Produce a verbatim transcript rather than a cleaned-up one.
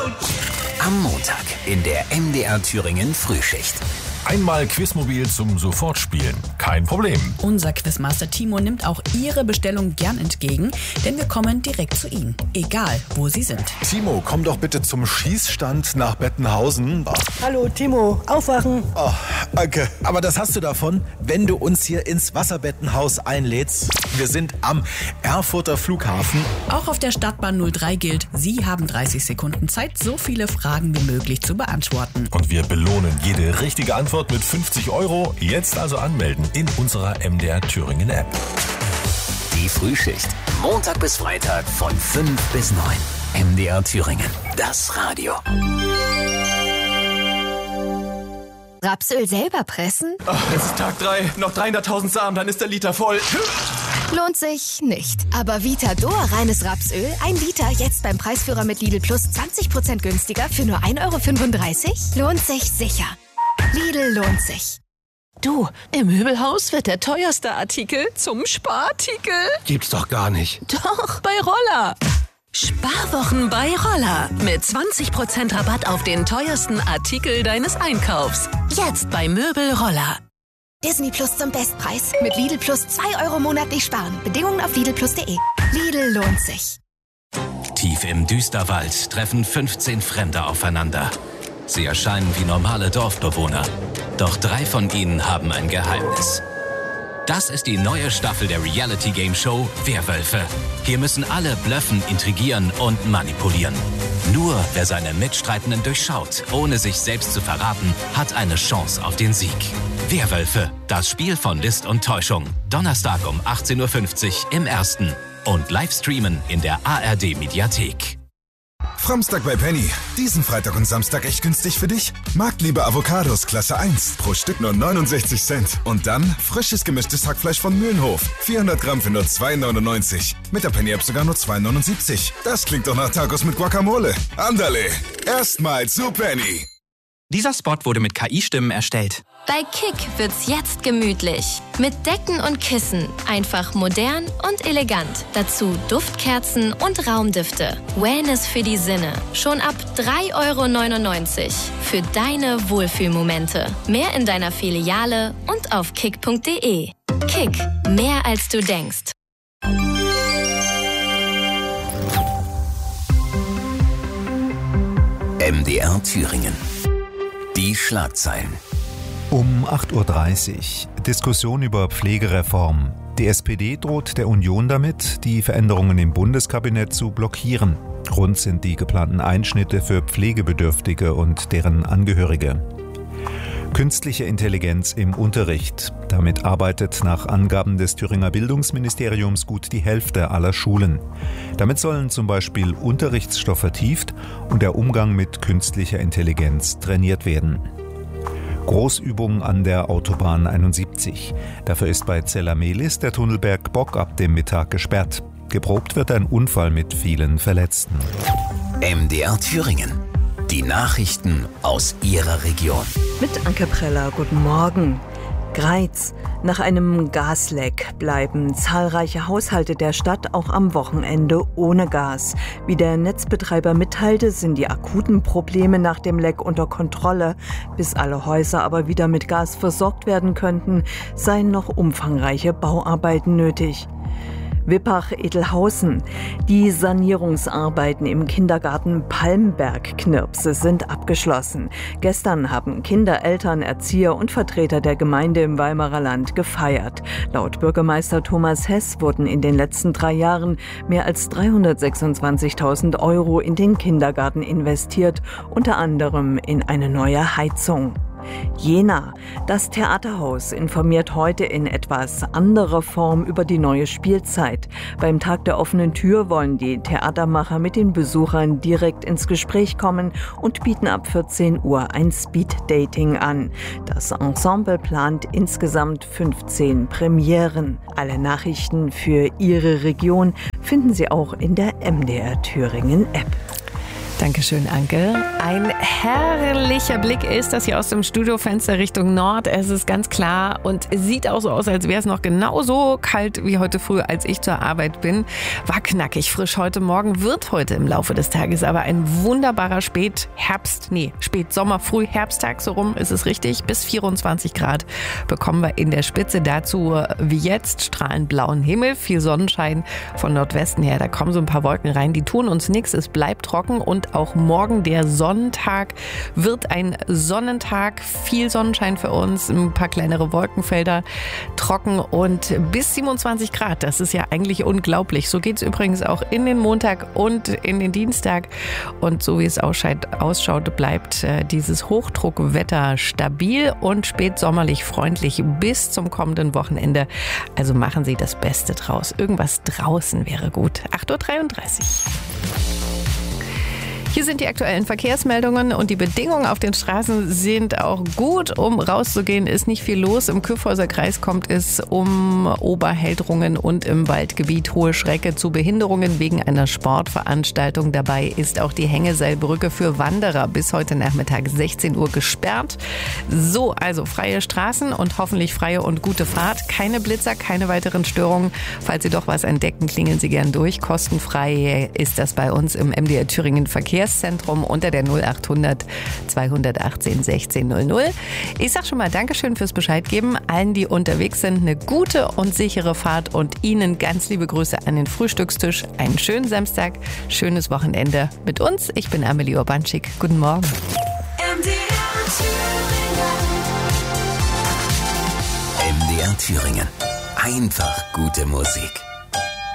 Am Montag in der M D R Thüringen Frühschicht. Einmal Quizmobil zum Sofortspielen. Kein Problem. Unser Quizmaster Timo nimmt auch Ihre Bestellung gern entgegen, denn wir kommen direkt zu Ihnen, egal wo Sie sind. Timo, komm doch bitte zum Schießstand nach Bettenhausen. Oh. Hallo Timo, aufwachen. Oh, danke. Aber das hast du davon, wenn du uns hier ins Wasserbettenhaus einlädst. Wir sind am Erfurter Flughafen. Auch auf der Stadtbahn null drei gilt, Sie haben dreißig Sekunden Zeit, so viele Fragen wie möglich zu beantworten. Und wir belohnen jede richtige Antwort mit fünfzig Euro. Jetzt also anmelden in unserer M D R Thüringen App. Die Frühschicht. Montag bis Freitag von fünf bis neun. M D R Thüringen. Das Radio. Rapsöl selber pressen? Oh, es ist Tag drei. Noch dreihunderttausend Samen, dann ist der Liter voll. Lohnt sich nicht. Aber Vitador reines Rapsöl, ein Liter, jetzt beim Preisführer mit Lidl Plus zwanzig Prozent günstiger für nur ein Euro fünfunddreißig? Lohnt sich sicher. Lidl lohnt sich. Du, im Möbelhaus wird der teuerste Artikel zum Sparartikel. Gibt's doch gar nicht. Doch, bei Roller. Sparwochen bei Roller. Mit zwanzig Prozent Rabatt auf den teuersten Artikel deines Einkaufs. Jetzt bei Möbel Roller. Disney Plus zum Bestpreis. Mit Lidl Plus zwei Euro monatlich sparen. Bedingungen auf lidl plus punkt de. Lidl lohnt sich. Tief im Düsterwald treffen fünfzehn Fremde aufeinander. Sie erscheinen wie normale Dorfbewohner. Doch drei von ihnen haben ein Geheimnis. Das ist die neue Staffel der Reality-Game-Show Werwölfe. Hier müssen alle blöffen, intrigieren und manipulieren. Nur wer seine Mitstreitenden durchschaut, ohne sich selbst zu verraten, hat eine Chance auf den Sieg. Werwölfe, das Spiel von List und Täuschung. Donnerstag um achtzehn Uhr fünfzig im Ersten. Und live streamen in der A R D-Mediathek. Framstag bei Penny. Diesen Freitag und Samstag echt günstig für dich? Marktliebe Avocados Klasse eins. Pro Stück nur neunundsechzig Cent. Und dann frisches gemischtes Hackfleisch von Mühlenhof. vierhundert Gramm für nur zwei neunundneunzig. Mit der Penny-App sogar nur zwei neunundsiebzig. Das klingt doch nach Tacos mit Guacamole. Andale. Erstmal zu Penny. Dieser Spot wurde mit K I-Stimmen erstellt. Bei Kick wird's jetzt gemütlich. Mit Decken und Kissen. Einfach modern und elegant. Dazu Duftkerzen und Raumdüfte. Wellness für die Sinne. Schon ab drei Euro neunundneunzig. Für deine Wohlfühlmomente. Mehr in deiner Filiale und auf kick punkt de. Kick. Mehr als du denkst. M D R Thüringen. Die Schlagzeilen. Um acht Uhr dreißig. Diskussion über Pflegereform. Die S P D droht der Union damit, die Veränderungen im Bundeskabinett zu blockieren. Grund sind die geplanten Einschnitte für Pflegebedürftige und deren Angehörige. Künstliche Intelligenz im Unterricht. Damit arbeitet nach Angaben des Thüringer Bildungsministeriums gut die Hälfte aller Schulen. Damit sollen zum Beispiel Unterrichtsstoff vertieft und der Umgang mit künstlicher Intelligenz trainiert werden. Großübung an der Autobahn einundsiebzig. Dafür ist bei Zellamelis der Tunnelberg Bock ab dem Mittag gesperrt. Geprobt wird ein Unfall mit vielen Verletzten. M D R Thüringen. Die Nachrichten aus Ihrer Region. Mit Anke Preller, guten Morgen. Greiz. Nach einem Gasleck bleiben zahlreiche Haushalte der Stadt auch am Wochenende ohne Gas. Wie der Netzbetreiber mitteilte, sind die akuten Probleme nach dem Leck unter Kontrolle. Bis alle Häuser aber wieder mit Gas versorgt werden könnten, seien noch umfangreiche Bauarbeiten nötig. Wippach-Edelhausen. Die Sanierungsarbeiten im Kindergarten Palmberg-Knirpse sind abgeschlossen. Gestern haben Kinder, Eltern, Erzieher und Vertreter der Gemeinde im Weimarer Land gefeiert. Laut Bürgermeister Thomas Hess wurden in den letzten drei Jahren mehr als dreihundertsechsundzwanzigtausend Euro in den Kindergarten investiert, unter anderem in eine neue Heizung. Jena. Das Theaterhaus informiert heute in etwas anderer Form über die neue Spielzeit. Beim Tag der offenen Tür wollen die Theatermacher mit den Besuchern direkt ins Gespräch kommen und bieten ab vierzehn Uhr ein Speed-Dating an. Das Ensemble plant insgesamt fünfzehn Premieren. Alle Nachrichten für Ihre Region finden Sie auch in der M D R Thüringen App. Dankeschön, Anke. Ein herrlicher Blick ist das hier aus dem Studiofenster Richtung Nord. Es ist ganz klar und es sieht auch so aus, als wäre es noch genauso kalt wie heute früh, als ich zur Arbeit bin. War knackig frisch heute Morgen, wird heute im Laufe des Tages aber ein wunderbarer Spätherbst, nee, Spätsommer, Frühherbsttag, so rum ist es richtig. Bis vierundzwanzig Grad bekommen wir in der Spitze. Dazu wie jetzt strahlend blauen Himmel, viel Sonnenschein von Nordwesten her. Da kommen so ein paar Wolken rein, die tun uns nichts. Es bleibt trocken und auch morgen der Sonntag wird ein Sonnentag. Viel Sonnenschein für uns, ein paar kleinere Wolkenfelder, trocken und bis siebenundzwanzig Grad. Das ist ja eigentlich unglaublich. So geht es übrigens auch in den Montag und in den Dienstag. Und so wie es ausschaut, bleibt dieses Hochdruckwetter stabil und spätsommerlich freundlich bis zum kommenden Wochenende. Also machen Sie das Beste draus. Irgendwas draußen wäre gut. acht Uhr dreiunddreißig. Hier sind die aktuellen Verkehrsmeldungen und die Bedingungen auf den Straßen sind auch gut. Um rauszugehen, ist nicht viel los. Im Kyffhäuser Kreis kommt es um Oberheldrungen und im Waldgebiet Hohe Schrecke zu Behinderungen wegen einer Sportveranstaltung. Dabei ist auch die Hängeseilbrücke für Wanderer bis heute Nachmittag sechzehn Uhr gesperrt. So, also freie Straßen und hoffentlich freie und gute Fahrt. Keine Blitzer, keine weiteren Störungen. Falls Sie doch was entdecken, klingeln Sie gern durch. Kostenfrei ist das bei uns im M D R Thüringen Verkehr. Zentrum unter der null achthundert zweihundertachtzehn sechzehn null null. Ich sag schon mal Dankeschön fürs Bescheid geben. Allen, die unterwegs sind, eine gute und sichere Fahrt und Ihnen ganz liebe Grüße an den Frühstückstisch. Einen schönen Samstag, schönes Wochenende mit uns. Ich bin Amelie Urbanschik. Guten Morgen. M D R Thüringen. M D R Thüringen. Einfach gute Musik.